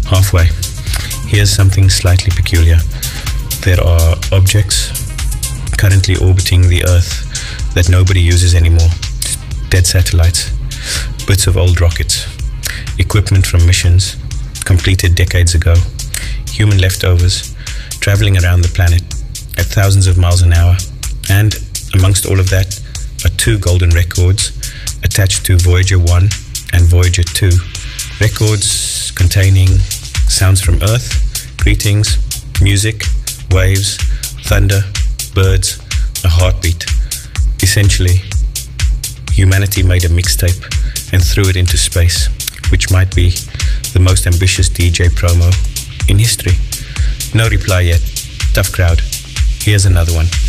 Halfway. Here's something slightly peculiar. There are objects currently orbiting the Earth that nobody uses anymore. Dead satellites, bits of old rockets, equipment from missions completed decades ago, human leftovers traveling around the planet at thousands of miles an hour. And amongst all of that are two golden records attached to Voyager 1 and Voyager 2. Records containing sounds from Earth, greetings, music, waves, thunder, birds, a heartbeat. Essentially, humanity made a mixtape and threw it into space, which might be the most ambitious DJ promo in history. No reply yet. Tough crowd. Here's another one.